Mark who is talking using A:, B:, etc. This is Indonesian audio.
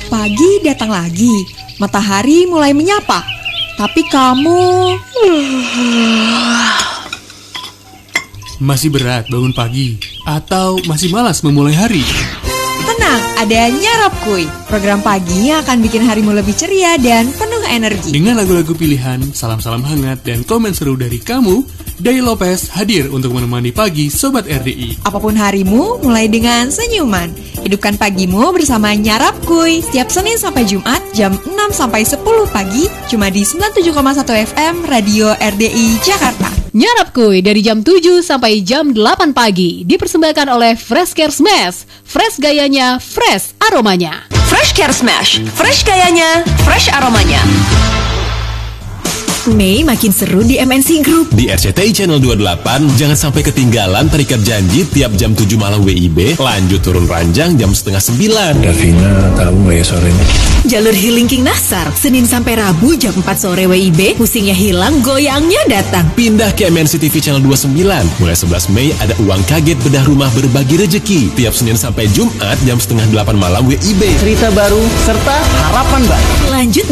A: Pagi datang lagi, matahari mulai menyapa. Tapi kamu...
B: Masih berat bangun pagi? Atau masih malas memulai hari?
A: Tenang, ada Nyarap Kuy, program pagi yang akan bikin harimu lebih ceria dan penuh energi.
B: Dengan lagu-lagu pilihan, salam-salam hangat, dan komen seru dari kamu, Day Lopez hadir untuk menemani pagi Sobat RDI.
A: Apapun harimu, mulai dengan senyuman. Hidupkan pagimu bersama Nyarap Kuy, setiap Senin sampai Jumat jam 6 sampai 10 pagi, cuma di 97,1 FM Radio RDI Jakarta.
C: Nyarap Kuy dari jam 7 sampai jam 8 pagi dipersembahkan oleh Fresh Care Smash. Fresh gayanya, fresh aromanya.
D: Fresh Care Smash, fresh gayanya, fresh aromanya.
E: Mei makin seru di MNC Group.
F: Di RCTI Channel 28, jangan sampai ketinggalan terikat janji tiap jam 7 malam WIB, lanjut turun ranjang jam 8:30.
G: Davina tahu gak ya sore ini?
E: Jalur Healing King Nasar, Senin sampai Rabu jam 4 sore WIB, pusingnya hilang, goyangnya datang.
F: Pindah ke MNC TV Channel 29. Mulai 11 Mei ada uang kaget bedah rumah berbagi rejeki. Tiap Senin sampai Jumat jam 7:30 malam WIB.
H: Cerita baru serta harapan baru.
E: Lanjut